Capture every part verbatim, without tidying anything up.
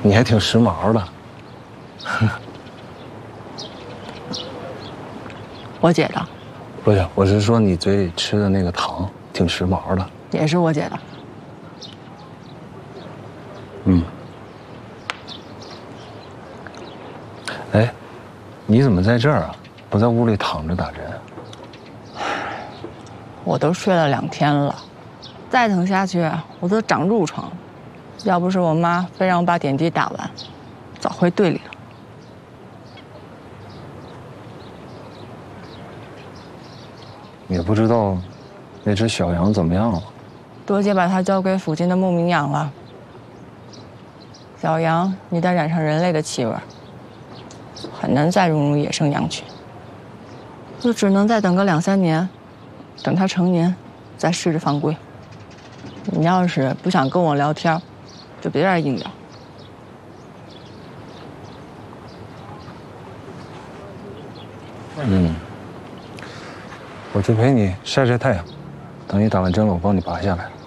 你还挺时髦的。 我姐的。 不是，我是说你嘴里吃的那个糖挺时髦的。 也是我姐的。 嗯。哎，你怎么在这儿啊？不在屋里躺着打针？ 我都睡了两天了，再疼下去我都长褥疮。要不是我妈非让我把点滴打完，早回队里了。 也不知道那只小羊怎么样了。 多姐把它交给附近的牧民养了。小羊一旦染上人类的气味，很难再融入野生羊群，就只能再等个两三年，等它成年，再试着放归。你要是不想跟我聊天，就别在这硬聊。 嗯，我去陪你晒晒太阳，等你打完针了，我帮你拔下来。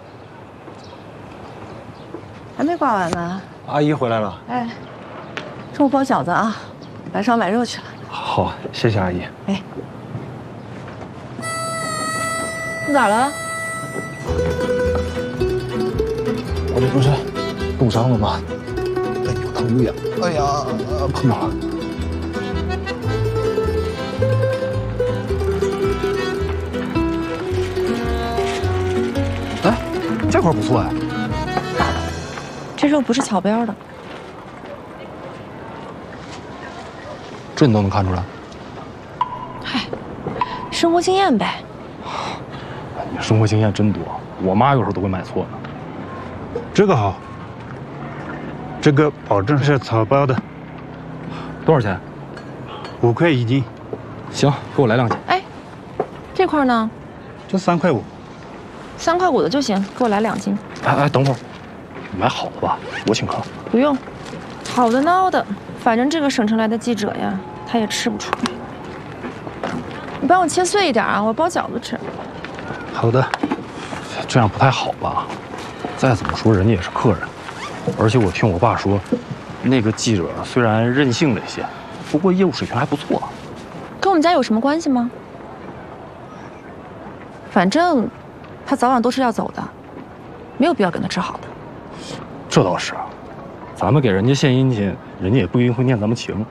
还没刮完呢。 阿姨回来了。 哎，中午包饺子啊，晚上买肉去了。 好，谢谢阿姨。 哎，你咋了？ 我这不是冻伤了吗？哎呦，疼呀！哎呀，碰到了。哎，这块不错呀。 这肉不是桥边的， 这你都能看出来？ 嗨，生活经验呗。 你生活经验真多，我妈有时候都会买错呢。 这个好，这个保证是草包的。 多少钱？ 五块一斤。 行，给我来两斤。 哎，这块呢？ 这三块五。 三块五的就行，给我来两斤。 哎哎，等会儿，买好的吧，我请客。 不用，好的孬的，反正这个省城来的记者呀，他也吃不出来。你帮我切碎一点啊，我包饺子吃。 好的。 这样不太好吧？再怎么说，人家也是客人，而且我听我爸说，那个记者虽然任性了一些，不过业务水平还不错。 跟我们家有什么关系吗？反正他早晚都是要走的，没有必要跟他吃好的。 这倒是，咱们给人家献殷勤，人家也不一定会念咱们情。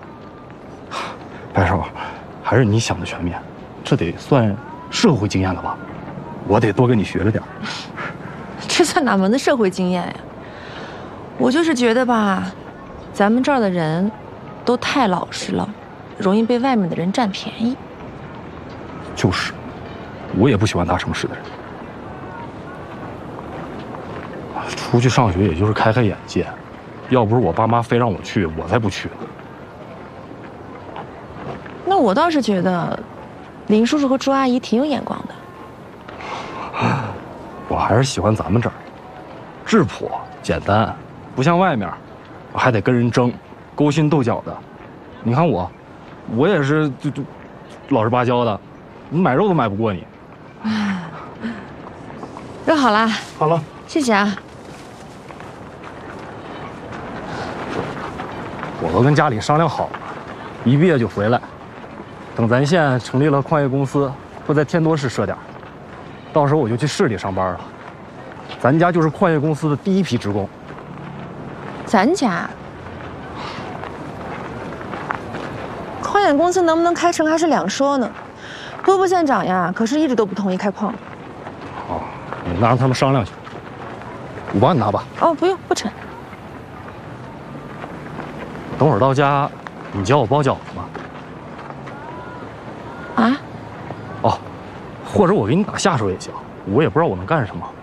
白少，还是你想的全面，这得算社会经验了吧？我得多跟你学着点。 这算哪门子社会经验呀？我就是觉得吧，咱们这儿的人都太老实了，容易被外面的人占便宜。 就是，我也不喜欢大城市的人。出去上学也就是开开眼界，要不是我爸妈非让我去，我才不去呢。 那我倒是觉得，林叔叔和朱阿姨挺有眼光的。 我还是喜欢咱们这儿，质朴简单，不像外面，还得跟人争，勾心斗角的。你看我，我也是就就老实巴交的，你买肉都买不过你。 肉好啦， 好了， 谢谢啊。 我都跟家里商量好了，一毕业就回来，等咱县成立了矿业公司，会在天多市设点。到时候我就去市里上班了，咱家就是矿业公司的第一批职工。 咱家矿业公司能不能开成还是两说呢。多部县长呀，可是一直都不同意开矿。 哦，你那让他们商量去。五帮你拿吧。 哦，不用，不沉。 等会儿到家，你教我包饺子吗？ 啊？ 哦。或者我给你打下手也行，我也不知道我能干什么。